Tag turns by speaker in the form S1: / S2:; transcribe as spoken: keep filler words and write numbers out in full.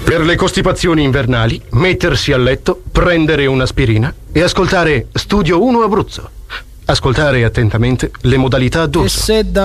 S1: Per le costipazioni invernali, mettersi a letto, prendere un'aspirina e ascoltare Studio uno Abruzzo. Ascoltare attentamente le modalità d'uso.
S2: E se da